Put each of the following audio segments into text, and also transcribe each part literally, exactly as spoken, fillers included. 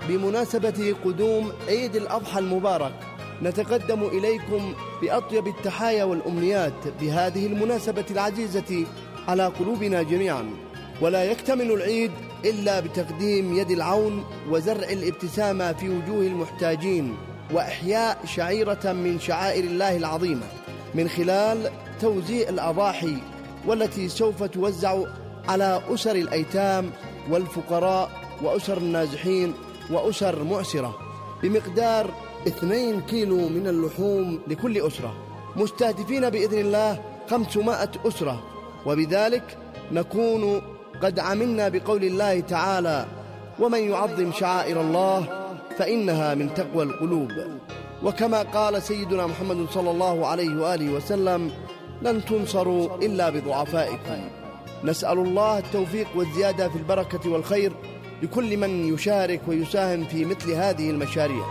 بمناسبة قدوم عيد الأضحى المبارك نتقدم إليكم بأطيب التحايا والأمنيات بهذه المناسبة العزيزة على قلوبنا جميعا. ولا يكتمل العيد إلا بتقديم يد العون وزرع الابتسامة في وجوه المحتاجين وإحياء شعيرة من شعائر الله العظيمة من خلال توزيع الأضاحي، والتي سوف توزع على أسر الأيتام والفقراء وأسر النازحين وأسر معسرة بمقدار اثنين كيلو من اللحوم لكل أسرة، مستهدفين بإذن الله خمسمائة أسرة. وبذلك نكون قد عملنا بقول الله تعالى: ومن يعظم شعائر الله فإنها من تقوى القلوب. وكما قال سيدنا محمد صلى الله عليه وآله وسلم: لن تنصروا إلا بضعفائكم. نسأل الله التوفيق والزيادة في البركة والخير لكل من يشارك ويساهم في مثل هذه المشاريع.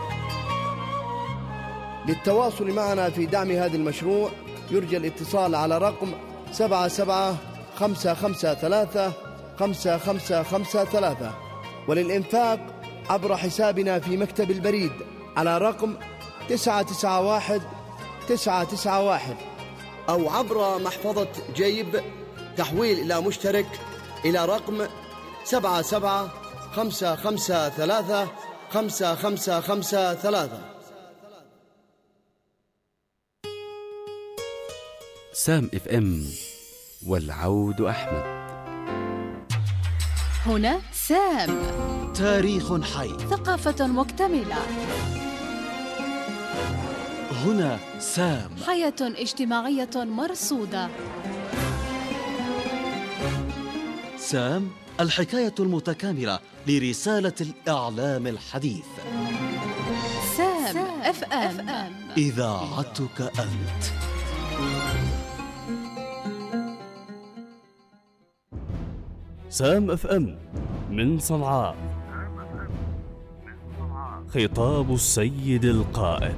للتواصل معنا في دعم هذا المشروع يرجى الاتصال على رقم سبعة سبعة خمسة خمسة ثلاثة خمسة خمسة خمسة ثلاثة، وللإنفاق عبر حسابنا في مكتب البريد على رقم تسعة تسعة واحد تسعة تسعة واحد، أو عبر محفظة جيب تحويل إلى مشترك إلى رقم سبعة سبعة خمسة خمسة ثلاثة خمسة خمسة خمسة ثلاثة. سام اف ام، والعود أحمد. هنا سام، تاريخ حي، ثقافة مكتملة. هنا سام، حياة اجتماعية مرصودة. سام، الحكاية المتكاملة لرسالة الإعلام الحديث. سام اف ام، إذاعتك أنت. سام اف ام من صنعاء. خطاب السيد القائد.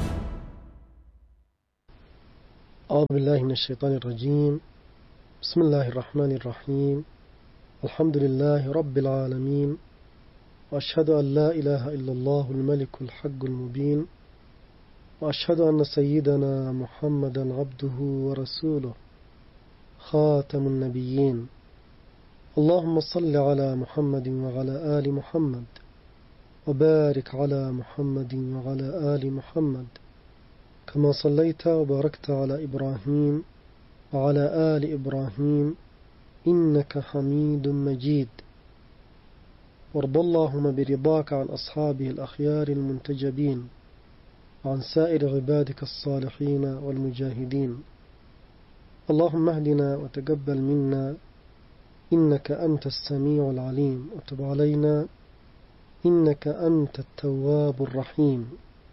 أعوذ بالله من الشيطان الرجيم. بسم الله الرحمن الرحيم. الحمد لله رب العالمين، وأشهد أن لا إله إلا الله الملك الحق المبين، وأشهد أن سيدنا محمدا عبده ورسوله خاتم النبيين. اللهم صل على محمد وعلى آل محمد، وبارك على محمد وعلى آل محمد كما صليت وباركت على إبراهيم وعلى آل إبراهيم إنك حميد مجيد. وارض اللهم برضاك عن أصحابه الأخيار المنتجبين وعن سائر عبادك الصالحين والمجاهدين. اللهم اهدنا وتقبل منا إنك أنت السميع العليم، وتب علينا إنك أنت التواب الرحيم.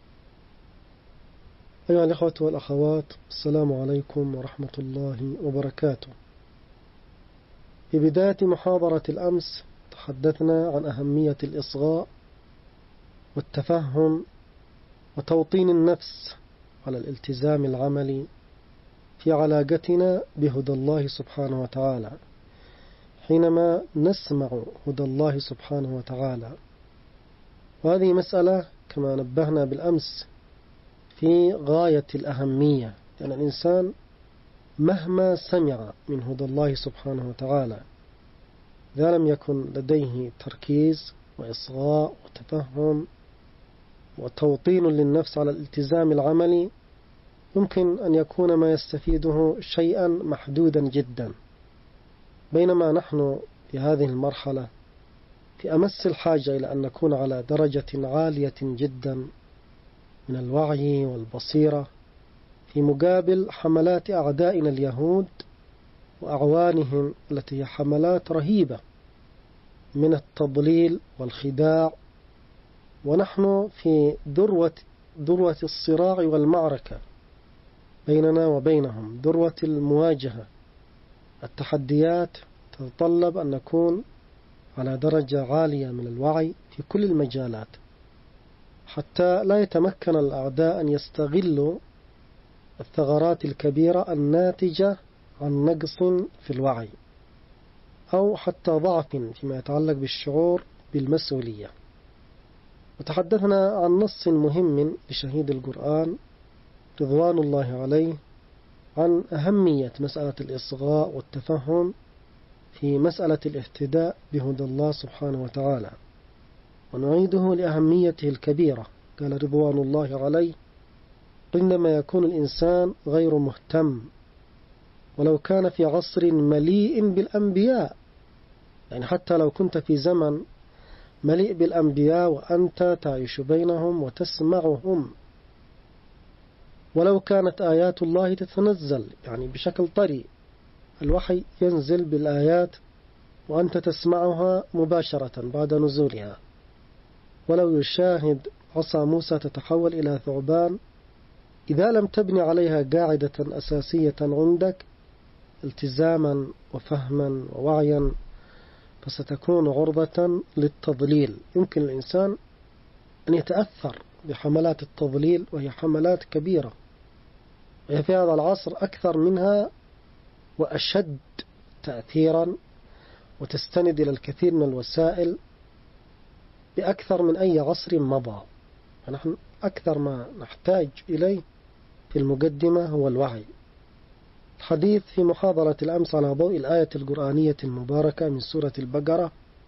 أيها الأخوة والأخوات، السلام عليكم ورحمة الله وبركاته. في بداية محاضرة الأمس تحدثنا عن أهمية الإصغاء والتفهم وتوطين النفس على الالتزام العملي في علاقتنا بهدى الله سبحانه وتعالى حينما نسمع هدى الله سبحانه وتعالى. وهذه مسألة كما نبهنا بالأمس في غاية الأهمية، لأن الإنسان مهما سمع من هدى الله سبحانه وتعالى إذا لم يكن لديه تركيز وإصغاء وتفهم وتوطين للنفس على الالتزام العملي، يمكن أن يكون ما يستفيده شيئا محدودا جدا. بينما نحن في هذه المرحلة في أمس الحاجة إلى أن نكون على درجة عالية جدا من الوعي والبصيرة في مقابل حملات أعدائنا اليهود وأعوانهم التي هي حملات رهيبة من التضليل والخداع. ونحن في ذروة ذروة الصراع والمعركة بيننا وبينهم، ذروة المواجهة. التحديات تتطلب أن نكون على درجة عالية من الوعي في كل المجالات حتى لا يتمكن الأعداء أن يستغلوا الثغرات الكبيرة الناتجة عن نقص في الوعي أو حتى ضعف فيما يتعلق بالشعور بالمسؤولية. وتحدثنا عن نص مهم لشهيد القرآن رضوان الله عليه عن أهمية مسألة الإصغاء والتفهم في مسألة الاهتداء بهدى الله سبحانه وتعالى، ونعيده لأهميته الكبيرة. قال رضوان الله عليه: عندما يكون الإنسان غير مهتم، ولو كان في عصر مليء بالأنبياء، يعني حتى لو كنت في زمن مليء بالأنبياء وأنت تعيش بينهم وتسمعهم، ولو كانت آيات الله تتنزل يعني بشكل طري، الوحي ينزل بالآيات وأنت تسمعها مباشرة بعد نزولها، ولو يشاهد عصا موسى تتحول إلى ثعبان، إذا لم تبني عليها قاعدة أساسية عندك التزاما وفهما ووعيا فستكون عرضة للتضليل. يمكن الإنسان أن يتأثر بحملات التضليل، وهي حملات كبيرة، وهي في هذا العصر أكثر منها وأشد تأثيرا، وتستند إلى الكثير من الوسائل بأكثر من أي عصر مضى. فنحن أكثر ما نحتاج إليه في المقدمة هو الوعي. الحديث في محاضرة الأمس على ضوء الآية القرآنية المباركة من سورة البقرة: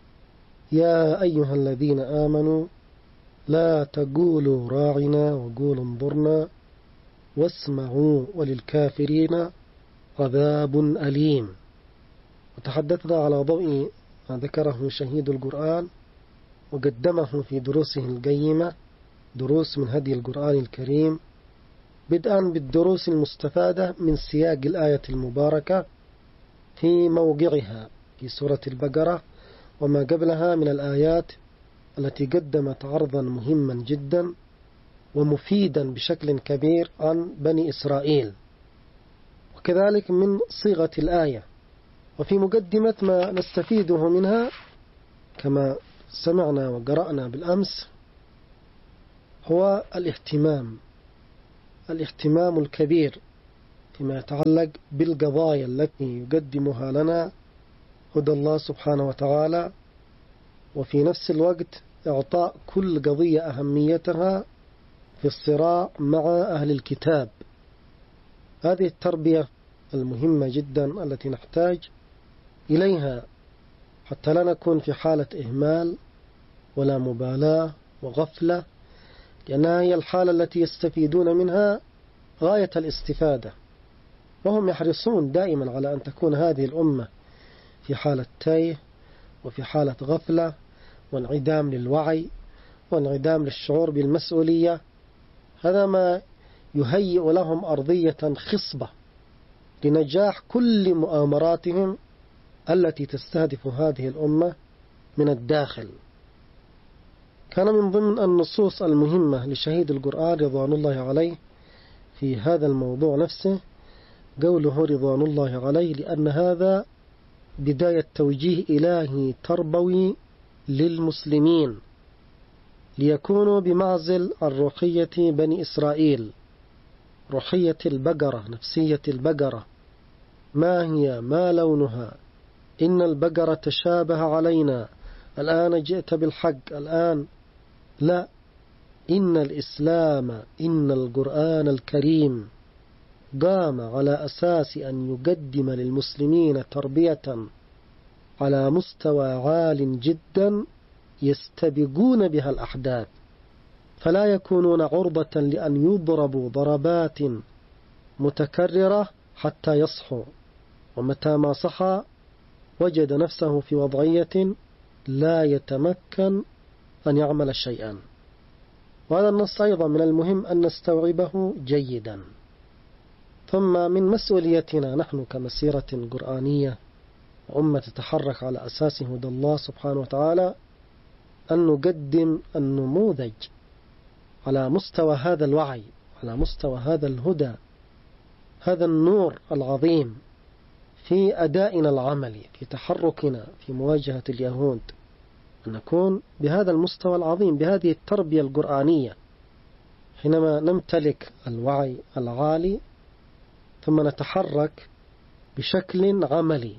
يا أيها الذين آمنوا لا تقولوا راعنا وقولوا انظرنا واسمعوا وللكافرين عذاب أليم. وتحدثنا على ضوء ما ذكره شهيد القرآن وقدمه في دروسه القيمة، دروس من هدي القرآن الكريم، بدءا بالدروس المستفادة من سياق الآية المباركة في موقعها في سورة البقرة وما قبلها من الآيات التي قدمت عرضا مهما جدا ومفيدا بشكل كبير عن بني إسرائيل، وكذلك من صيغة الآية. وفي مقدمة ما نستفيده منها كما سمعنا وقرأنا بالأمس هو الاهتمام الاهتمام الكبير فيما يتعلق بالقضايا التي يقدمها لنا هدى الله سبحانه وتعالى، وفي نفس الوقت إعطاء كل قضية أهميتها في الصراع مع أهل الكتاب. هذه التربية المهمة جدا التي نحتاج إليها حتى لا نكون في حالة إهمال ولا مبالاة وغفلة، لأنها هي الحالة التي يستفيدون منها غاية الاستفادة، وهم يحرصون دائما على أن تكون هذه الأمة في حالة تايه وفي حالة غفلة وانعدام للوعي وانعدام للشعور بالمسؤولية. هذا ما يهيئ لهم أرضية خصبة لنجاح كل مؤامراتهم التي تستهدف هذه الأمة من الداخل. كان من ضمن النصوص المهمة لشهيد القرآن رضوان الله عليه في هذا الموضوع نفسه قوله رضوان الله عليه: لأن هذا بداية توجيه إلهي تربوي للمسلمين ليكونوا بمعزل عن روحية بني إسرائيل، روحية البقرة، نفسية البقرة. ما هي؟ ما لونها؟ إن البقرة تشابه علينا، الآن جئت بالحق، الآن لا. إن الإسلام، إن القرآن الكريم قام على أساس أن يقدم للمسلمين تربية على مستوى عال جدا يستبقون بها الأحداث، فلا يكونون عرضة لأن يضربوا ضربات متكررة حتى يصحوا، ومتى ما صحى وجد نفسه في وضعية لا يتمكن أن يعمل شيئا. وهذا النص أيضا من المهم أن نستوعبه جيدا. ثم من مسؤوليتنا نحن كمسيرة قرآنية وأمة تتحرك على أساس هدى الله سبحانه وتعالى أن نقدم النموذج على مستوى هذا الوعي، على مستوى هذا الهدى، هذا النور العظيم في أدائنا العملي، في تحركنا في مواجهة اليهود، أن نكون بهذا المستوى العظيم، بهذه التربية القرآنية. حينما نمتلك الوعي العالي ثم نتحرك بشكل عملي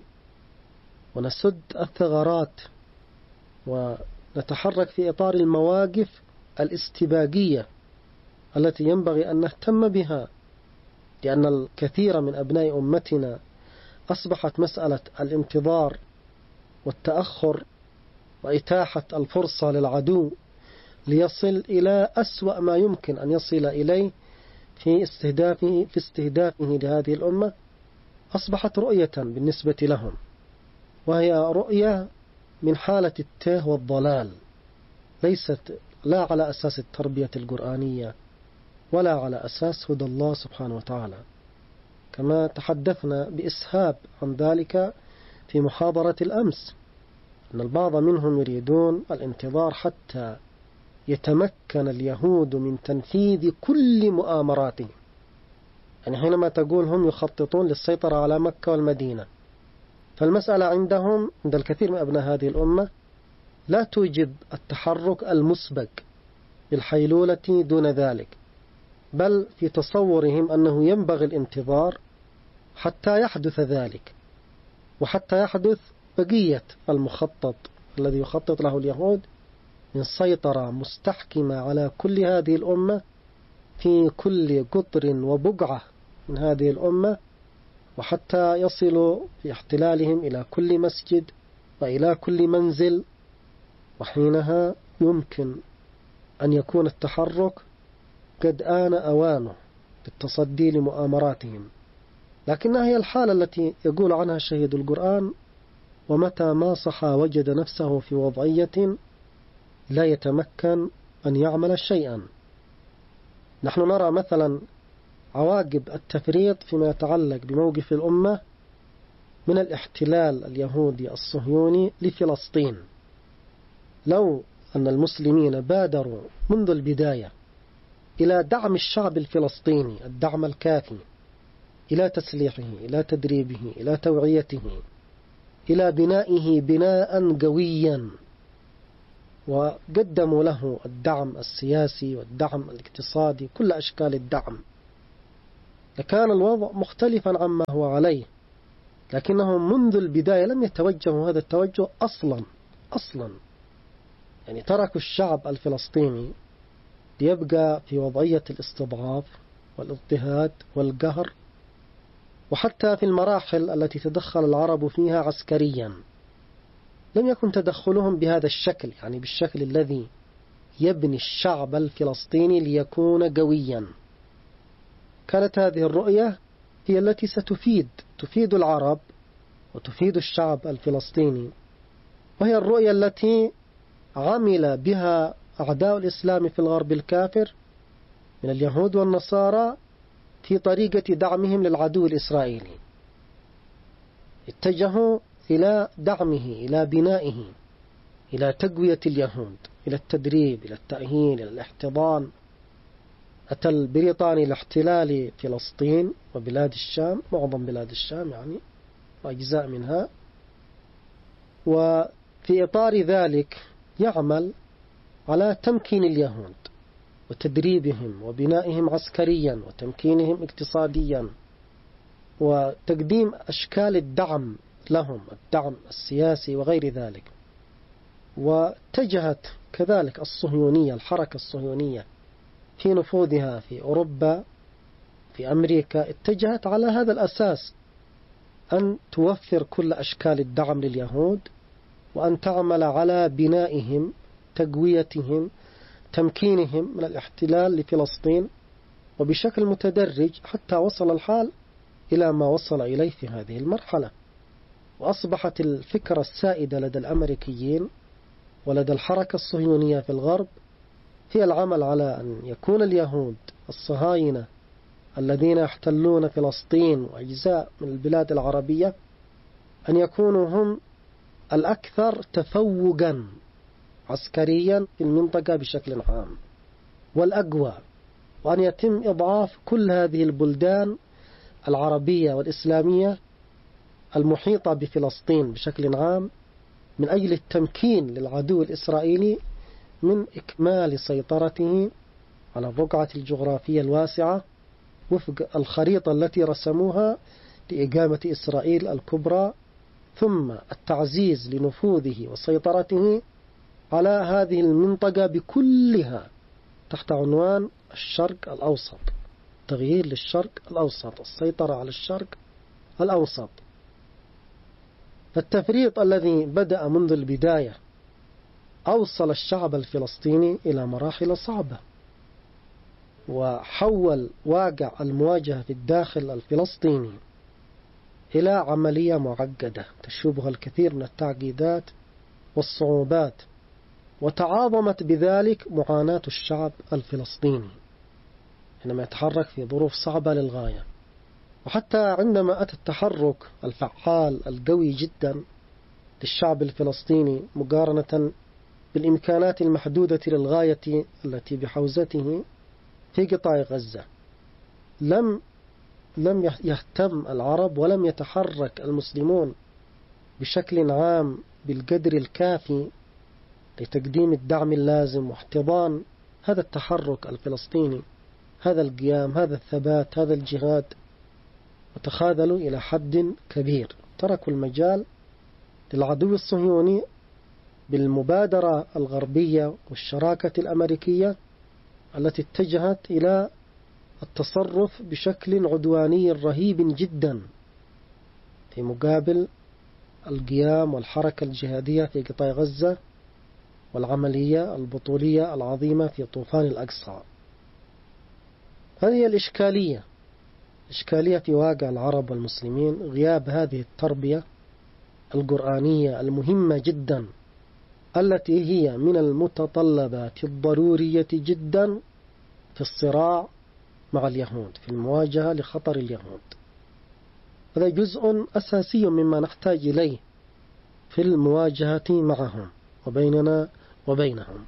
ونسد الثغرات ونتحرك في إطار المواقف الاستباقية التي ينبغي أن نهتم بها، لأن الكثير من أبناء أمتنا أصبحت مسألة الانتظار والتأخر وإتاحة الفرصة للعدو ليصل إلى أسوأ ما يمكن أن يصل إليه في استهدافه في استهدافه لهذه الأمة، أصبحت رؤية بالنسبة لهم، وهي رؤية من حالة التاه والضلال، ليست لا على أساس التربية القرآنية ولا على أساس هدى الله سبحانه وتعالى، كما تحدثنا بإسهاب عن ذلك في محاضرة الأمس، أن البعض منهم يريدون الانتظار حتى يتمكن اليهود من تنفيذ كل مؤامراتهم. يعني حينما تقول هم يخططون للسيطرة على مكة والمدينة، فالمسألة عندهم عند الكثير من أبناء هذه الأمة لا توجب التحرك المسبق بالحيلولة دون ذلك، بل في تصورهم أنه ينبغي الانتظار حتى يحدث ذلك، وحتى يحدث بقية المخطط الذي يخطط له اليهود من سيطرة مستحكمة على كل هذه الأمة في كل قطر وبقعة من هذه الأمة، وحتى يصلوا في احتلالهم إلى كل مسجد وإلى كل منزل، وحينها يمكن أن يكون التحرك قد آن أوانه للتصدي لمؤامراتهم. لكنها هي الحالة التي يقول عنها شهيد القرآن: ومتى ما صحى وجد نفسه في وضعية لا يتمكن أن يعمل شيئا. نحن نرى مثلا عواقب التفريط فيما يتعلق بموقف الأمة من الاحتلال اليهودي الصهيوني لفلسطين. لو أن المسلمين بادروا منذ البداية إلى دعم الشعب الفلسطيني الدعم الكافي، إلى تسليحه، إلى تدريبه، إلى توعيته، إلى بنائه بناء قويا، وقدموا له الدعم السياسي والدعم الاقتصادي، كل أشكال الدعم، لكان الوضع مختلفا عما هو عليه. لكنهم منذ البداية لم يتوجهوا هذا التوجه أصلا أصلا يعني تركوا الشعب الفلسطيني ليبقى في وضعية الاستضعاف والاضطهاد والقهر، وحتى في المراحل التي تدخل العرب فيها عسكريا لم يكن تدخلهم بهذا الشكل، يعني بالشكل الذي يبني الشعب الفلسطيني ليكون قويا. كانت هذه الرؤية هي التي ستفيد تفيد العرب وتفيد الشعب الفلسطيني، وهي الرؤية التي عمل بها أعداء الإسلام في الغرب الكافر من اليهود والنصارى في طريقة دعمهم للعدو الإسرائيلي. اتجهوا إلى دعمه، إلى بنائه، إلى تقوية اليهود، إلى التدريب، إلى التأهيل، إلى الاحتضان. أتى البريطاني لاحتلال فلسطين وبلاد الشام، معظم بلاد الشام يعني وأجزاء منها، وفي إطار ذلك يعمل على تمكين اليهود وتدريبهم وبنائهم عسكريا وتمكينهم اقتصاديا وتقديم أشكال الدعم لهم، الدعم السياسي وغير ذلك. واتجهت كذلك الصهيونية، الحركة الصهيونية في نفوذها في أوروبا في أمريكا، اتجهت على هذا الأساس، أن توفر كل أشكال الدعم لليهود، وأن تعمل على بنائهم، تقويتهم، تمكينهم من الاحتلال لفلسطين، وبشكل متدرج حتى وصل الحال إلى ما وصل إليه في هذه المرحلة. وأصبحت الفكرة السائدة لدى الأمريكيين ولدى الحركة الصهيونية في الغرب هي العمل على أن يكون اليهود الصهاينة الذين يحتلون فلسطين وأجزاء من البلاد العربية أن يكونوا هم الأكثر تفوقا عسكريا في المنطقة بشكل عام والأقوى، وأن يتم إضعاف كل هذه البلدان العربية والإسلامية المحيطة بفلسطين بشكل عام من أجل التمكين للعدو الإسرائيلي من إكمال سيطرته على الرقعة الجغرافية الواسعة وفق الخريطة التي رسموها لإقامة إسرائيل الكبرى، ثم التعزيز لنفوذه وسيطرته على هذه المنطقة بكلها تحت عنوان الشرق الأوسط، تغيير للشرق الأوسط، السيطرة على الشرق الأوسط. التفريط الذي بدأ منذ البداية أوصل الشعب الفلسطيني إلى مراحل صعبة، وحول واقع المواجهة في الداخل الفلسطيني إلى عملية معقدة تشوبها الكثير من التعقيدات والصعوبات، وتعاظمت بذلك معاناة الشعب الفلسطيني حينما يتحرك في ظروف صعبة للغاية. وحتى عندما أتى التحرك الفعال القوي جدا للشعب الفلسطيني مقارنة بالإمكانات المحدودة للغاية التي بحوزته في قطاع غزة، لم لم يهتم العرب ولم يتحرك المسلمون بشكل عام بالقدر الكافي لتقديم الدعم اللازم واحتضان هذا التحرك الفلسطيني، هذا القيام، هذا الثبات، هذا الجهاد، وتخاذلوا إلى حد كبير. تركوا المجال للعدو الصهيوني بالمبادرة الغربية والشراكة الأمريكية التي اتجهت إلى التصرف بشكل عدواني رهيب جدا في مقابل القيام والحركة الجهادية في قطاع غزة والعملية البطولية العظيمة في طوفان الأقصى. هذه الإشكالية إشكالية في واقع العرب والمسلمين، غياب هذه التربية القرآنية المهمة جدا التي هي من المتطلبات الضرورية جدا في الصراع مع اليهود، في المواجهة لخطر اليهود. هذا جزء أساسي مما نحتاج إليه في المواجهة معهم وبيننا وبينهم.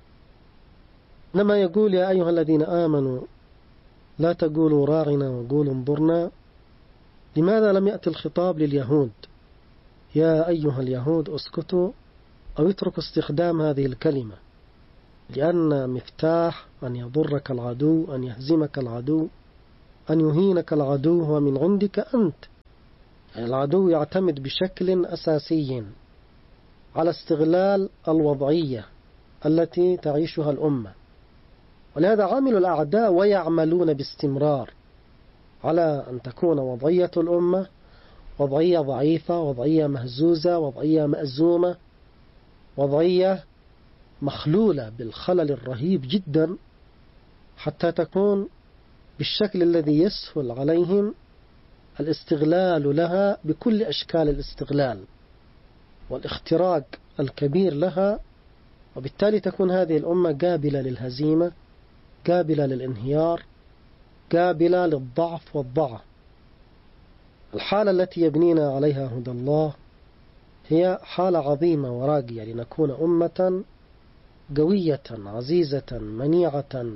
لما يقول يا أيها الذين آمنوا لا تقولوا راعنا وقولوا انظرنا، لماذا لم يأتي الخطاب لليهود يا أيها اليهود اسكتوا أو اتركوا استخدام هذه الكلمة؟ لأن مفتاح أن يضرك العدو، أن يهزمك العدو، أن يهينك العدو هو من عندك أنت. العدو يعتمد بشكل أساسي على استغلال الوضعية التي تعيشها الأمة، ولهذا عامل الأعداء ويعملون باستمرار على أن تكون وضعية الأمة وضعية ضعيفة، وضعية مهزوزة، وضعية مأزومة، وضعية مخلولة بالخلل الرهيب جدا، حتى تكون بالشكل الذي يسهل عليهم الاستغلال لها بكل أشكال الاستغلال والاختراق الكبير لها، وبالتالي تكون هذه الأمة قابلة للهزيمة، قابلة للانهيار، قابلة للضعف والضعف. الحالة التي يبنينا عليها هدى الله هي حالة عظيمة وراقية لنكون أمة قوية عزيزة منيعة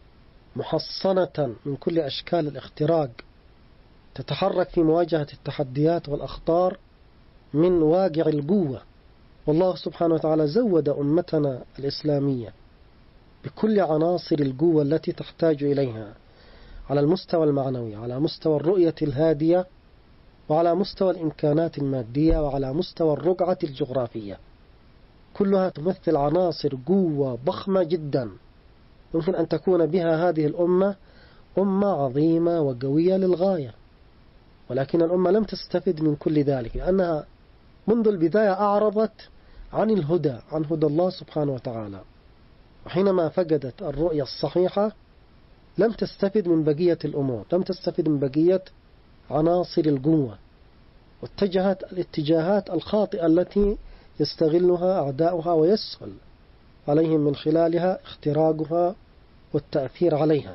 محصنة من كل أشكال الاختراق، تتحرك في مواجهة التحديات والأخطار من واقع القوة. والله سبحانه وتعالى زود أمتنا الإسلامية بكل عناصر القوة التي تحتاج إليها على المستوى المعنوي، على مستوى الرؤية الهادية، وعلى مستوى الإمكانات المادية، وعلى مستوى الرقعة الجغرافية. كلها تمثل عناصر قوة ضخمة جدا يمكن أن تكون بها هذه الأمة أمة عظيمة وقوية للغاية. ولكن الأمة لم تستفد من كل ذلك، لأنها منذ البداية أعرضت عن الهدى، عن هدى الله سبحانه وتعالى. وحينما فقدت الرؤية الصحيحة لم تستفد من بقية الأمور، لم تستفد من بقية عناصر القوة، واتجهت الاتجاهات الخاطئة التي يستغلها أعداؤها ويسهل عليهم من خلالها اختراقها والتأثير عليها.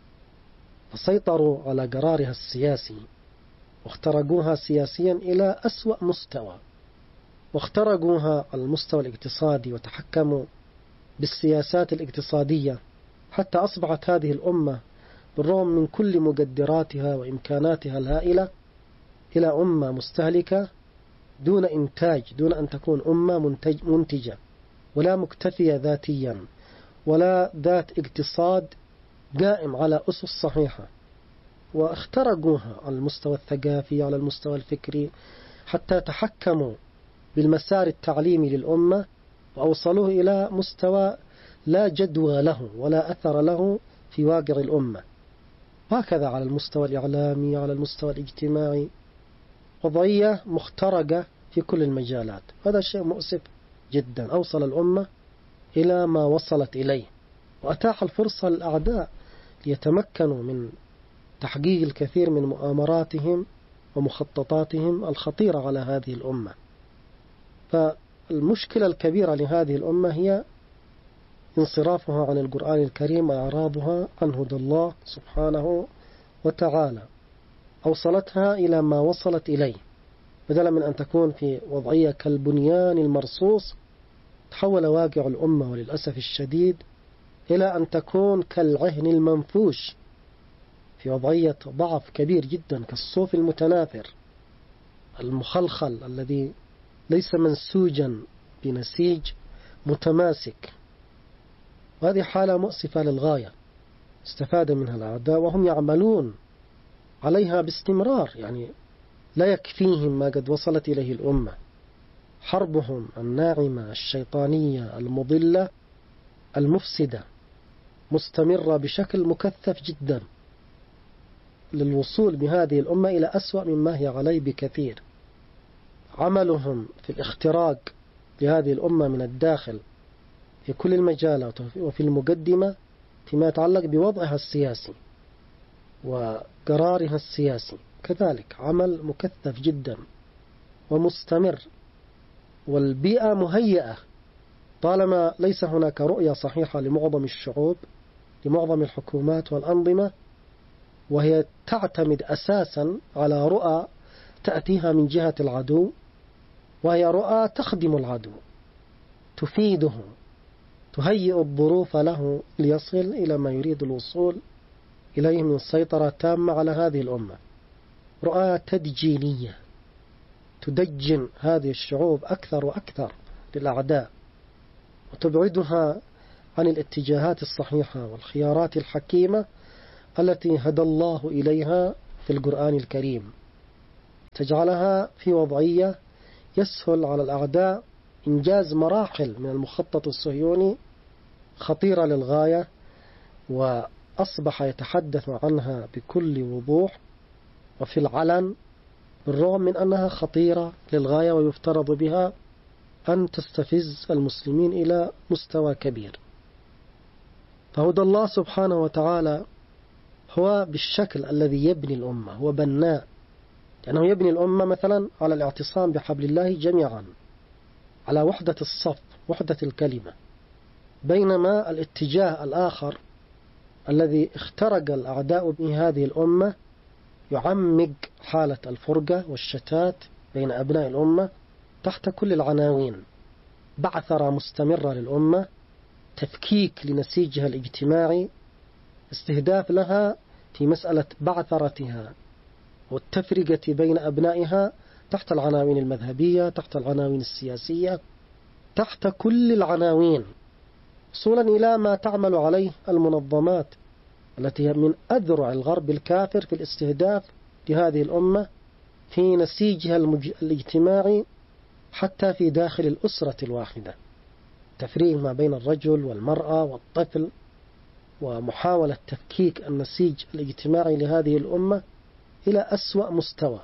فسيطروا على قرارها السياسي واخترقوها سياسيا إلى أسوأ مستوى، واخترقوها على المستوى الاقتصادي وتحكموا بالسياسات الاقتصادية، حتى أصبحت هذه الأمة بالرغم من كل مقدراتها وإمكاناتها الهائلة إلى أمة مستهلكة دون إنتاج، دون أن تكون أمة منتج منتجة ولا مكتفية ذاتيا ولا ذات اقتصاد قائم على أسس صحيحة. واخترقوها على المستوى الثقافي، على المستوى الفكري، حتى تحكموا بالمسار التعليمي للأمة وأوصلوه إلى مستوى لا جدوى له ولا أثر له في واقع الأمة. هكذا على المستوى الإعلامي، على المستوى الاجتماعي، وضعية مخترقة في كل المجالات. هذا شيء مؤسف جدا، أوصل الأمة إلى ما وصلت إليه، وأتاح الفرصة للأعداء ليتمكنوا من تحقيق الكثير من مؤامراتهم ومخططاتهم الخطيرة على هذه الأمة. فالمشكلة الكبيرة لهذه الأمة هي انصرافها عن القرآن الكريم وإعراضها عن هدى الله سبحانه وتعالى، أوصلتها إلى ما وصلت إليه. بدلا من أن تكون في وضعية كالبنيان المرصوص، تحول واقع الأمة وللأسف الشديد إلى أن تكون كالعهن المنفوش، في وضعية ضعف كبير جدا، كالصوف المتناثر المخلخل الذي ليس منسوجا بنسيج متماسك. وهذه حالة مؤسفة للغاية، استفاد منها الأعداء وهم يعملون عليها باستمرار. يعني لا يكفيهم ما قد وصلت إليه الأمة. حربهم الناعمة الشيطانية المضلة المفسدة مستمرة بشكل مكثف جدا للوصول بهذه الأمة إلى أسوأ مما هي عليه بكثير. عملهم في الاختراق لهذه الأمة من الداخل في كل المجالات، وفي المقدمة فيما يتعلق بوضعها السياسي وقرارها السياسي، كذلك عمل مكثف جدا ومستمر. والبيئة مهيئة، طالما ليس هناك رؤية صحيحة لمعظم الشعوب، لمعظم الحكومات والأنظمة، وهي تعتمد أساسا على رؤى تأتيها من جهة العدو، وهي رؤى تخدم العدو، تفيده، تهيئ الظروف له ليصل إلى ما يريد الوصول إليه من سيطرة تامة على هذه الأمة. رؤى تدجينية تدجن هذه الشعوب أكثر وأكثر للأعداء، وتبعدها عن الاتجاهات الصحيحة والخيارات الحكيمة التي هدى الله إليها في القرآن الكريم، تجعلها في وضعية يسهل على الأعداء إنجاز مراحل من المخطط الصهيوني خطيرة للغاية، وأصبح يتحدث عنها بكل وضوح وفي العلن، بالرغم من أنها خطيرة للغاية ويفترض بها أن تستفز المسلمين إلى مستوى كبير. فهدى الله سبحانه وتعالى هو بالشكل الذي يبني الأمة، هو بناء، لأنه يبني الأمة مثلا على الاعتصام بحبل الله جميعا، على وحدة الصف، وحدة الكلمة، بينما الاتجاه الآخر الذي اخترق الأعداء به هذه الأمة يعمق حالة الفرقة والشتات بين أبناء الأمة تحت كل العناوين. بعثرة مستمرة للأمة، تفكيك لنسيجها الاجتماعي، استهداف لها في مسألة بعثرتها والتفرقة بين أبنائها تحت العناوين المذهبية، تحت العناوين السياسية، تحت كل العناوين، وصولا إلى ما تعمل عليه المنظمات التي هي من أذرع الغرب الكافر في الاستهداف لهذه الأمة في نسيجها الاجتماعي، حتى في داخل الأسرة الواحدة، تفريق ما بين الرجل والمرأة والطفل، ومحاولة تفكيك النسيج الاجتماعي لهذه الأمة إلى أسوأ مستوى.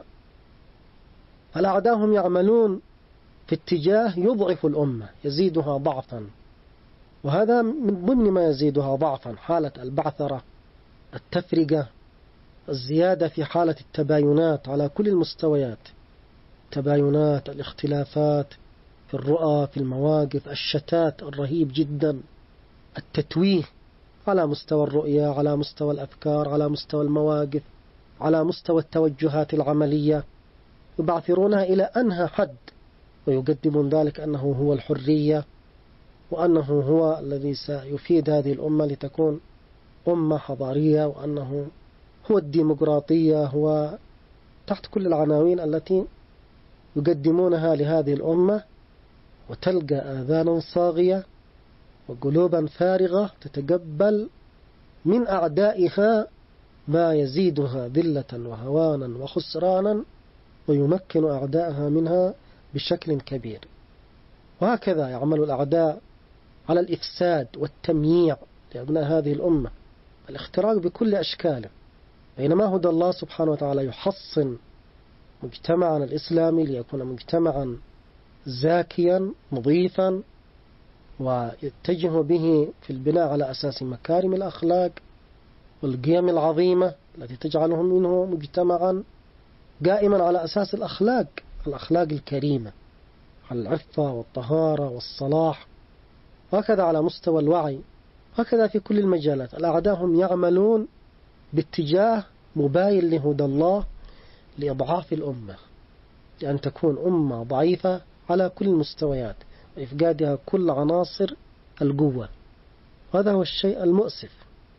الأعداء هم يعملون في اتجاه يضعف الأمة، يزيدها ضعفا، وهذا من ضمن ما يزيدها ضعفا حالة البعثرة، التفرقة، الزيادة في حالة التباينات على كل المستويات، تباينات، الاختلافات في الرؤى، في المواقف، الشتات الرهيب جدا، التتويه على مستوى الرؤية، على مستوى الأفكار، على مستوى المواقف، على مستوى التوجهات العملية، يبعثرونها إلى أنهى حد، ويقدمون ذلك أنه هو الحرية، وأنه هو الذي سيفيد هذه الأمة لتكون أمة حضارية، وأنه هو الديمقراطية، هو تحت كل العناوين التي يقدمونها لهذه الأمة. وتلقى آذانا صاغية وقلوبا فارغة تتقبل من أعدائها ما يزيدها ذلة وهوانا وخسرانا، ويمكن أعدائها منها بشكل كبير. وهكذا يعمل الأعداء على الإفساد والتمييع لأبناء هذه الأمة، الاختراق بكل أشكاله. بينما هدى الله سبحانه وتعالى يحصن مجتمعنا الإسلامي ليكون مجتمعا زاكيا نظيفا، ويتجه به في البناء على أساس مكارم الأخلاق والقيم العظيمة التي تجعلهم منه مجتمعا قائما على أساس الأخلاق الأخلاق الكريمة، على العفة والطهارة والصلاح. وهكذا على مستوى الوعي، هكذا في كل المجالات الأعداء هم يعملون باتجاه مباين لهدى الله لإضعاف الأمة، لأن تكون أمة ضعيفة على كل المستويات وإفقادها كل عناصر القوة. هذا هو الشيء المؤسف.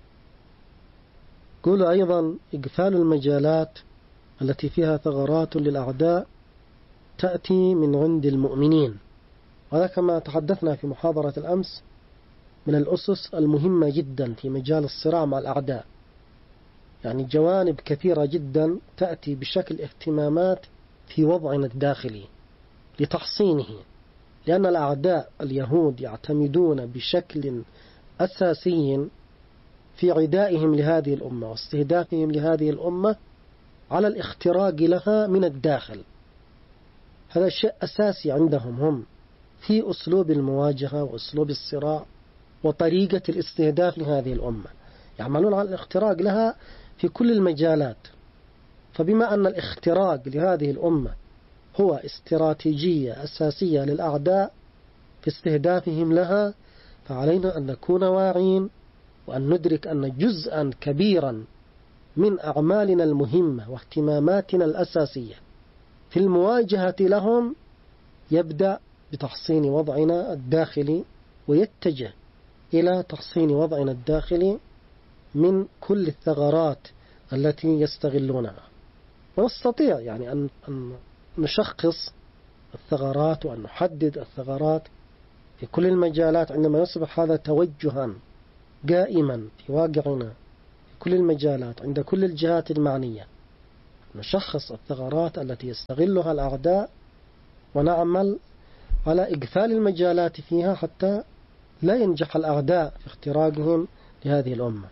قولوا أيضا إقفال المجالات التي فيها ثغرات للأعداء تأتي من عند المؤمنين، وهذا كما تحدثنا في محاضرة الأمس من الأسس المهمة جدا في مجال الصراع مع الأعداء. يعني جوانب كثيرة جدا تأتي بشكل اهتمامات في وضعنا الداخلي لتحصينه، لأن الأعداء اليهود يعتمدون بشكل أساسي في عدائهم لهذه الأمة واستهدافهم لهذه الأمة على الاختراق لها من الداخل. هذا شيء أساسي عندهم هم في أسلوب المواجهة وأسلوب الصراع وطريقة الاستهداف لهذه الأمة، يعملون على الاختراق لها في كل المجالات. فبما أن الاختراق لهذه الأمة هو استراتيجية أساسية للأعداء في استهدافهم لها، فعلينا أن نكون واعين وأن ندرك أن جزءا كبيرا من أعمالنا المهمة واهتماماتنا الأساسية في المواجهة لهم يبدأ بتحصين وضعنا الداخلي، ويتجه إلى تحصين وضعنا الداخلي من كل الثغرات التي يستغلونها. ونستطيع يعني أن نشخص الثغرات وأن نحدد الثغرات في كل المجالات عندما يصبح هذا توجها قائما في واقعنا في كل المجالات عند كل الجهات المعنية. نشخص الثغرات التي يستغلها الأعداء ونعمل على إقفال المجالات فيها حتى لا ينجح الأعداء في اختراقهم لهذه الأمة.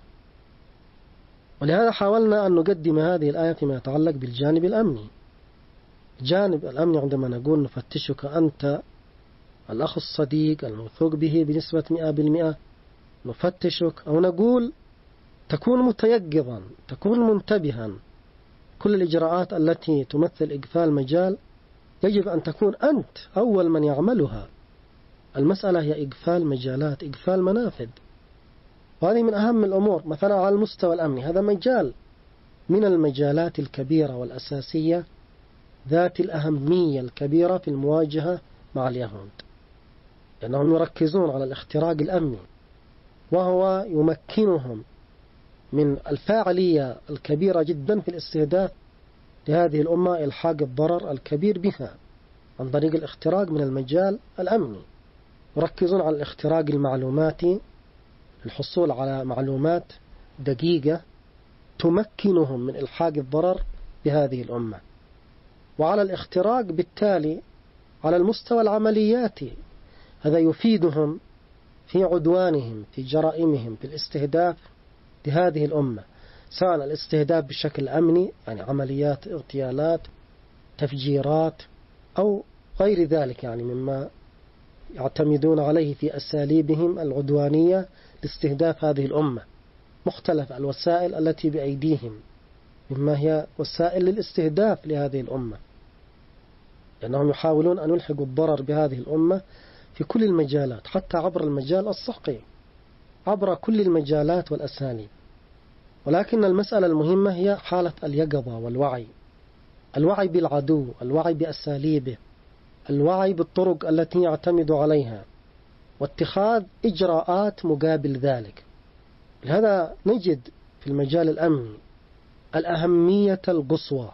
ولهذا حاولنا أن نقدم هذه الآية فيما يتعلق بالجانب الأمني. الجانب الأمني عندما نقول نفتشك أنت الأخ الصديق الموثوق به بنسبة مئة بالمئة، نفتشك، أو نقول تكون متيقظا، تكون منتبها. كل الإجراءات التي تمثل إقفال مجال يجب أن تكون أنت أول من يعملها. المسألة هي إقفال مجالات، إقفال منافذ، وهذه من أهم الأمور. مثلا على المستوى الأمني هذا مجال من المجالات الكبيرة والأساسية ذات الأهمية الكبيرة في المواجهة مع اليهود، لأنهم يركزون على الاختراق الأمني، وهو يمكنهم من الفاعلية الكبيرة جدا في الاستهداف لهذه الأمة، إلحاق الضرر الكبير بها عن طريق الاختراق من المجال الأمني. يركزون على الاختراق المعلوماتي للحصول على معلومات دقيقة تمكنهم من إلحاق الضرر بهذه الأمة، وعلى الاختراق بالتالي على المستوى العملياتي. هذا يفيدهم في عدوانهم، في جرائمهم، في الاستهداف لهذه الأمة، سواء الاستهداف بشكل أمني يعني عمليات اغتيالات، تفجيرات، أو غير ذلك يعني مما يعتمدون عليه في أساليبهم العدوانية لاستهداف هذه الأمة. مختلف الوسائل التي بأيديهم مما هي وسائل للاستهداف لهذه الأمة، لأنهم يحاولون أن يلحقوا الضرر بهذه الأمة في كل المجالات، حتى عبر المجال الصحي، عبر كل المجالات والأساليب. ولكن المسألة المهمة هي حالة اليقظة والوعي، الوعي بالعدو، الوعي بأساليبه، الوعي بالطرق التي يعتمد عليها، واتخاذ إجراءات مقابل ذلك. لهذا نجد في المجال الأمني الأهمية القصوى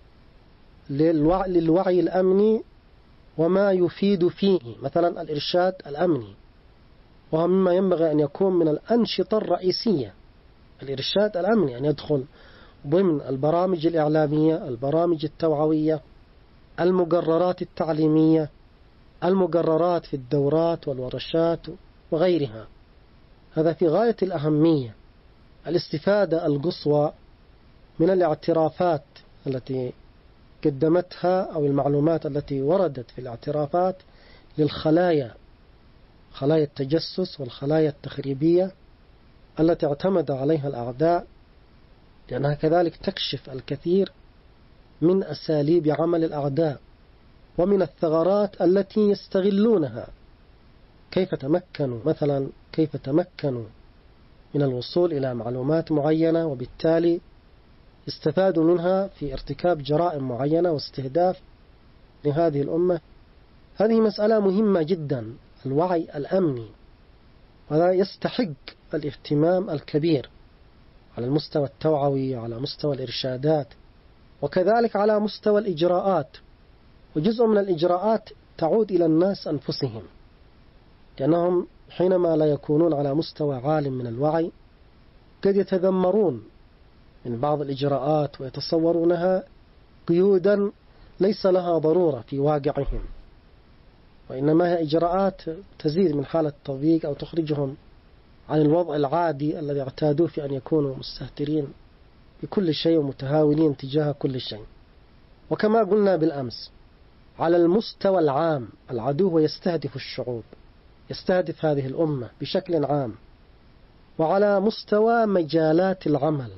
للوعي, للوعي الأمني وما يفيد فيه، مثلا الإرشاد الأمني، وهو مما ينبغي أن يكون من الأنشطة الرئيسية. الإرشاد الأمني أن يدخل ضمن البرامج الإعلامية، البرامج التوعوية، المقررات التعليمية، المقررات في الدورات والورشات وغيرها. هذا في غاية الأهمية. الاستفادة القصوى من الاعترافات التي قدمتها أو المعلومات التي وردت في الاعترافات للخلايا، خلايا التجسس والخلايا التخريبية التي اعتمد عليها الأعداء، لأنها كذلك تكشف الكثير من أساليب عمل الأعداء ومن الثغرات التي يستغلونها. كيف تمكنوا مثلا كيف تمكنوا من الوصول إلى معلومات معينة، وبالتالي استفادوا منها في ارتكاب جرائم معينة واستهداف لهذه الأمة. هذه مسألة مهمة جدا، الوعي الأمني، وهذا يستحق الاهتمام الكبير على المستوى التوعوي، على مستوى الإرشادات، وكذلك على مستوى الإجراءات. وجزء من الإجراءات تعود إلى الناس أنفسهم، لأنهم حينما لا يكونون على مستوى عال من الوعي قد يتذمرون من بعض الإجراءات ويتصورونها قيودا ليس لها ضرورة في واقعهم، وإنما هي إجراءات تزيد من حالة التضييق أو تخرجهم عن الوضع العادي الذي اعتادوا في أن يكونوا مستهترين بكل شيء ومتهاونين تجاه كل شيء. وكما قلنا بالأمس، على المستوى العام العدو يستهدف الشعوب، يستهدف هذه الأمة بشكل عام، وعلى مستوى مجالات العمل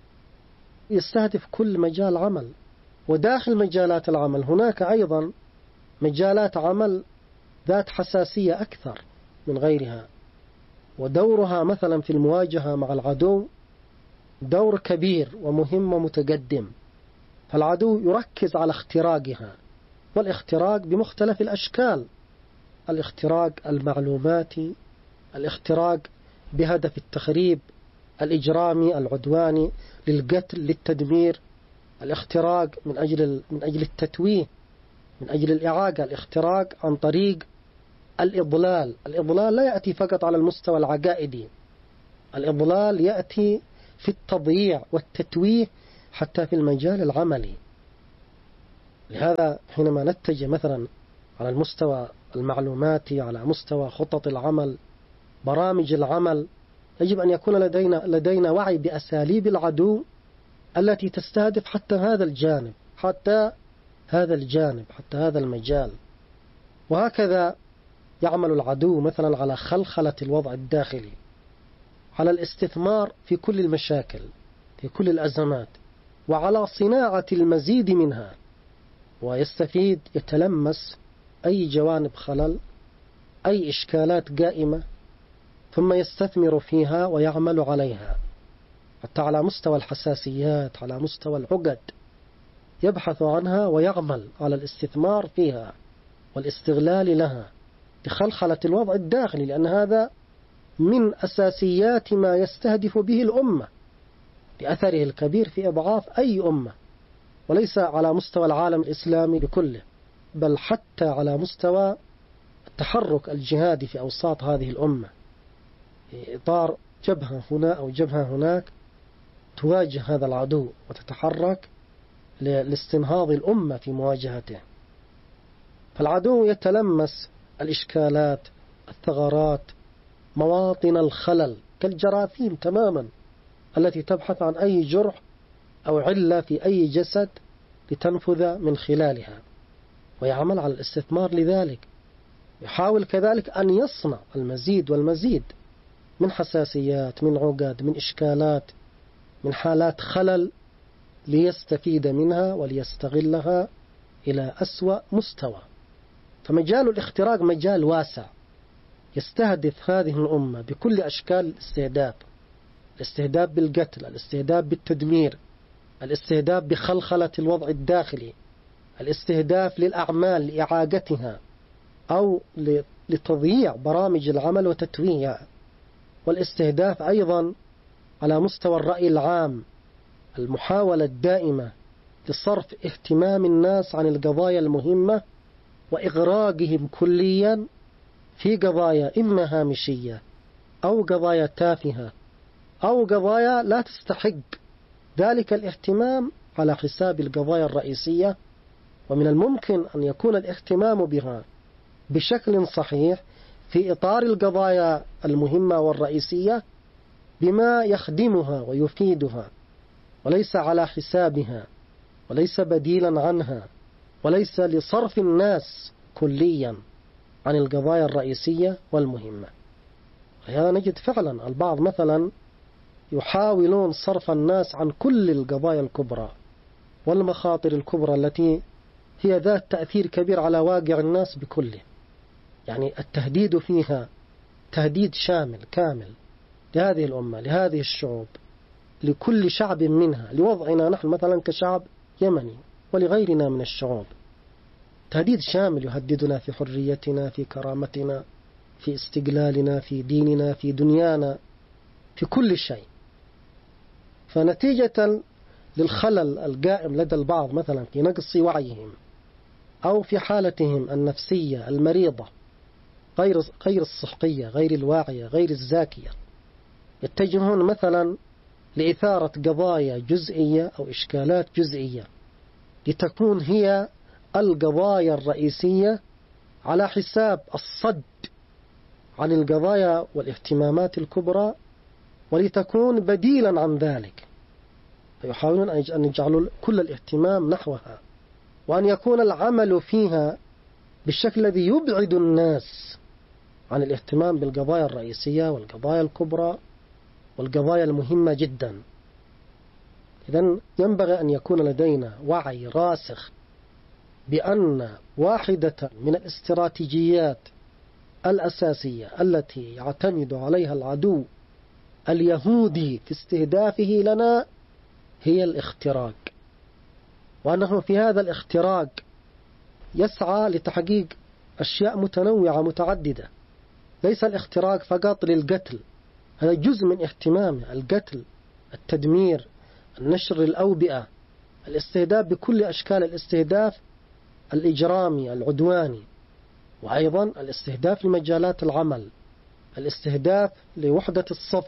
يستهدف كل مجال عمل. وداخل مجالات العمل هناك أيضا مجالات عمل ذات حساسية أكثر من غيرها، ودورها مثلا في المواجهة مع العدو دور كبير ومهم ومتقدم. فالعدو يركز على اختراقها، والاختراق بمختلف الأشكال: الاختراق المعلوماتي، الاختراق بهدف التخريب الإجرامي العدواني للقتل للتدمير، الاختراق من أجل من أجل التتويه، من أجل الإعاقة، الاختراق عن طريق الإضلال. الإضلال لا يأتي فقط على المستوى العقائدي، الإضلال يأتي في التضييع والتتويه حتى في المجال العملي. لهذا حينما نتجه مثلا على المستوى المعلوماتي، على مستوى خطط العمل، برامج العمل، يجب أن يكون لدينا لدينا وعي بأساليب العدو التي تستهدف حتى هذا الجانب، حتى هذا الجانب، حتى هذا المجال. وهكذا يعمل العدو مثلا على خلخلة الوضع الداخلي، على الاستثمار في كل المشاكل، في كل الأزمات، وعلى صناعة المزيد منها، ويستفيد يتلمس أي جوانب خلل، أي إشكالات قائمة، ثم يستثمر فيها ويعمل عليها، حتى على مستوى الحساسيات، على مستوى العقد، يبحث عنها ويعمل على الاستثمار فيها والاستغلال لها لخلخلة الوضع الداخلي، لأن هذا من أساسيات ما يستهدف به الأمة بأثره الكبير في إضعاف أي أمة، وليس على مستوى العالم الإسلامي بكله، بل حتى على مستوى التحرك الجهادي في أوساط هذه الأمة، في إطار جبهة هنا أو جبهة هناك تواجه هذا العدو وتتحرك لاستنهاض الأمة في مواجهته. فالعدو يتلمس الإشكالات، الثغرات، مواطن الخلل كالجراثيم تماما التي تبحث عن أي جرح أو علة في أي جسد لتنفذ من خلالها، ويعمل على الاستثمار لذلك. يحاول كذلك أن يصنع المزيد والمزيد من حساسيات، من عقد، من إشكالات، من حالات خلل، ليستفيد منها وليستغلها إلى أسوأ مستوى. فمجال الاختراق مجال واسع يستهدف هذه الأمة بكل أشكال الاستهداف: الاستهداف بالقتل، الاستهداف بالتدمير، الاستهداف بخلخلة الوضع الداخلي، الاستهداف للأعمال لإعاقتها أو لتضييع برامج العمل وتتويهها، والاستهداف أيضا على مستوى الرأي العام، المحاولة الدائمة لصرف اهتمام الناس عن القضايا المهمة وإغراقهم كليا في قضايا إما هامشية أو قضايا تافهة أو قضايا لا تستحق ذلك الاهتمام على حساب القضايا الرئيسية. ومن الممكن أن يكون الاهتمام بها بشكل صحيح في إطار القضايا المهمة والرئيسية بما يخدمها ويفيدها، وليس على حسابها، وليس بديلا عنها، وليس لصرف الناس كليا عن القضايا الرئيسية والمهمة. لهذا نجد فعلا البعض مثلا يحاولون صرف الناس عن كل القضايا الكبرى والمخاطر الكبرى التي هي ذات تأثير كبير على واقع الناس بكله، يعني التهديد فيها تهديد شامل كامل لهذه الأمة، لهذه الشعوب، لكل شعب منها، لوضعنا نحن مثلا كشعب يمني ولغيرنا من الشعوب، تهديد شامل يهددنا في حريتنا، في كرامتنا، في استقلالنا، في ديننا، في دنيانا، في كل شيء. فنتيجة للخلل القائم لدى البعض مثلا في نقص وعيهم أو في حالتهم النفسية المريضة غير غير الصحية، غير الواعية، غير الزاكية، يتجهون مثلا لإثارة قضايا جزئية أو إشكالات جزئية لتكون هي القضايا الرئيسية على حساب الصد عن القضايا والاهتمامات الكبرى، ولتكون بديلا عن ذلك. فيحاولون أن يجعلوا كل الاهتمام نحوها، وأن يكون العمل فيها بالشكل الذي يبعد الناس عن الاهتمام بالقضايا الرئيسية والقضايا الكبرى والقضايا المهمة جدا. إذن ينبغي أن يكون لدينا وعي راسخ بأن واحدة من الاستراتيجيات الأساسية التي يعتمد عليها العدو اليهودي في استهدافه لنا هي الاختراق، وأنه في هذا الاختراق يسعى لتحقيق أشياء متنوعة متعددة. ليس الاختراق فقط للقتل، هذا جزء من اهتمامه، القتل، التدمير، النشر الأوبئة، الاستهداف بكل أشكال الاستهداف الإجرامي العدواني، وأيضا الاستهداف لمجالات العمل، الاستهداف لوحدة الصف،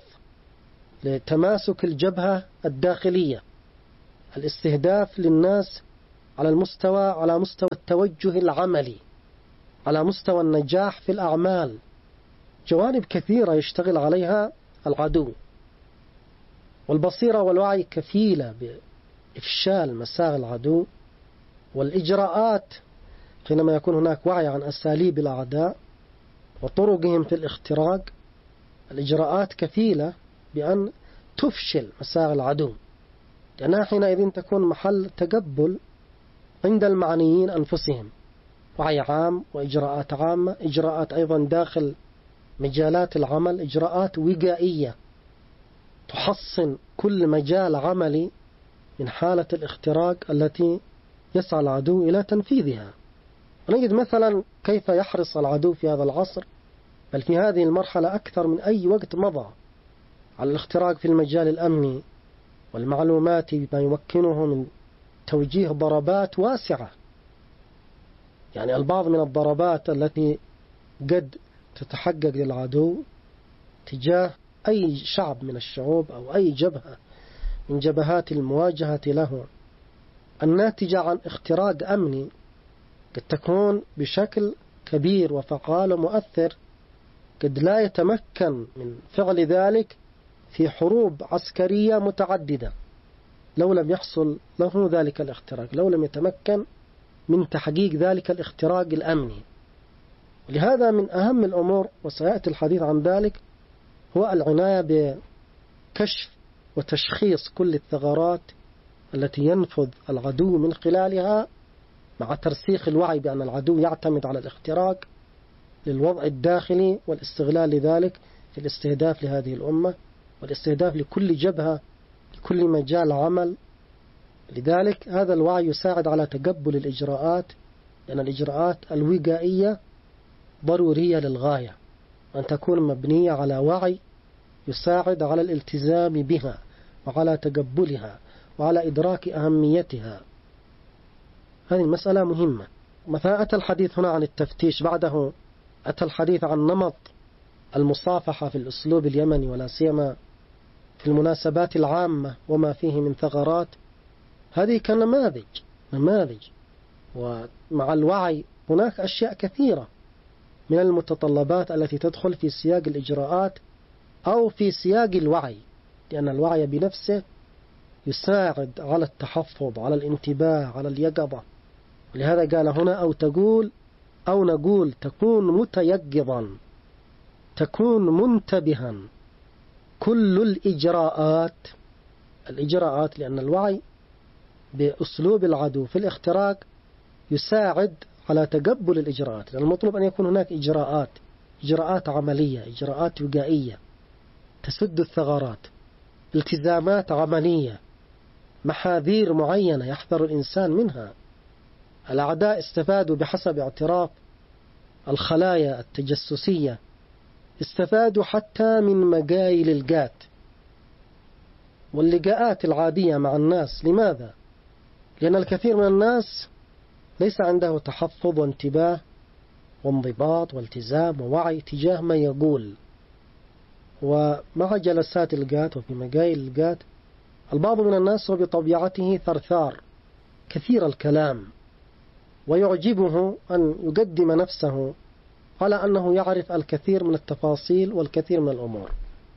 لتماسك الجبهة الداخلية، الاستهداف للناس على المستوى على مستوى التوجه العملي، على مستوى النجاح في الأعمال. جوانب كثيرة يشتغل عليها العدو، والبصيرة والوعي كفيلة بإفشال مساغ العدو، والإجراءات حينما يكون هناك وعي عن أساليب الأعداء وطرقهم في الاختراق، الإجراءات كفيلة بأن تفشل مساغ العدو، لأنها حينئذ تكون محل تقبل عند المعنيين أنفسهم. وعي عام وإجراءات عامة، إجراءات أيضا داخل مجالات العمل، إجراءات وقائية تحصن كل مجال عملي من حالة الاختراق التي يسعى العدو إلى تنفيذها. ونجد مثلا كيف يحرص العدو في هذا العصر، بل في هذه المرحلة أكثر من أي وقت مضى، على الاختراق في المجال الأمني والمعلوماتي بما يمكنه من توجيه ضربات واسعة. يعني البعض من الضربات التي قد تتحقق للعدو تجاه أي شعب من الشعوب أو أي جبهة من جبهات المواجهة له الناتجة عن اختراق أمني قد تكون بشكل كبير وفعال ومؤثر، قد لا يتمكن من فعل ذلك في حروب عسكرية متعددة لو لم يحصل له ذلك الاختراق، لو لم يتمكن من تحقيق ذلك الاختراق الأمني. ولهذا من أهم الأمور، وسيأتي الحديث عن ذلك، هو العناية بكشف وتشخيص كل الثغرات التي ينفذ العدو من خلالها، مع ترسيخ الوعي بأن العدو يعتمد على الاختراق للوضع الداخلي والاستغلال لذلك في الاستهداف لهذه الأمة والاستهداف لكل جبهة لكل مجال عمل. لذلك هذا الوعي يساعد على تقبل الإجراءات، لأن الإجراءات الوقائية ضرورية للغاية، أن تكون مبنية على وعي يساعد على الالتزام بها وعلى تقبلها وعلى إدراك أهميتها. هذه المسألة مهمة. مثلا أتى الحديث هنا عن التفتيش، بعده أتى الحديث عن نمط المصافحة في الأسلوب اليمني، ولا سيما في المناسبات العامة وما فيه من ثغرات. هذه كنماذج نماذج ومع الوعي هناك أشياء كثيرة من المتطلبات التي تدخل في سياق الإجراءات أو في سياق الوعي، لأن الوعي بنفسه يساعد على التحفظ، على الانتباه، على اليقظة. ولهذا قال هنا أو تقول أو نقول تكون متيقظا، تكون منتبها. كل الإجراءات الإجراءات لأن الوعي بأسلوب العدو في الاختراق يساعد على تقبل الإجراءات، لأن المطلوب أن يكون هناك إجراءات إجراءات عملية، إجراءات وقائية تسد الثغرات، التزامات عملية، محاذير معينة يحذر الإنسان منها. الأعداء استفادوا بحسب اعتراف الخلايا التجسسية، استفادوا حتى من مقايل الجات واللقاءات العادية مع الناس. لماذا؟ لأن الكثير من الناس ليس عنده تحفظ وانتباه وانضباط والتزام ووعي تجاه ما يقول. ومع جلسات الجات وفي مقايل الجات البعض من الناس هو بطبيعته ثرثار كثير الكلام، ويعجبه أن يقدم نفسه على أنه يعرف الكثير من التفاصيل والكثير من الأمور.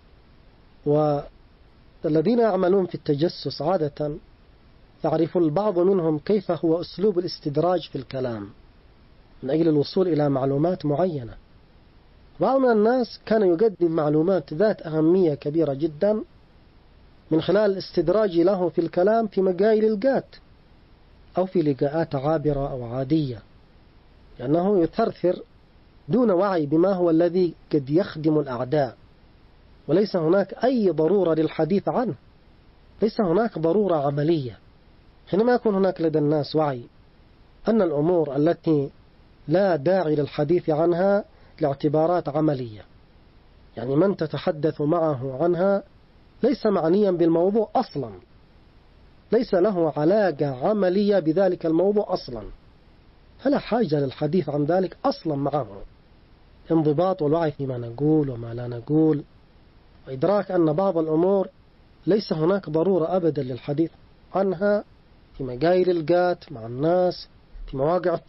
والذين يعملون في التجسس عادة يعرف البعض منهم كيف هو أسلوب الاستدراج في الكلام من أجل الوصول إلى معلومات معينة. بعض من الناس كان يقدم معلومات ذات أهمية كبيرة جدا من خلال الاستدراج له في الكلام في مقايل الجات أو في لقاءات عابرة أو عادية، لأنه يثرثر دون وعي بما هو الذي قد يخدم الأعداء، وليس هناك أي ضرورة للحديث عنه، ليس هناك ضرورة عملية. حينما يكون هناك لدى الناس وعي أن الأمور التي لا داعي للحديث عنها لاعتبارات عملية، يعني من تتحدث معه عنها ليس معنيا بالموضوع أصلا، ليس له علاقة عملية بذلك الموضوع أصلا، فلا حاجة للحديث عن ذلك أصلا معه. انضباط والوعي فيما نقول وما لا نقول، وإدراك أن بعض الأمور ليس هناك ضرورة أبدا للحديث عنها في مقايل الجات مع الناس، في مواقع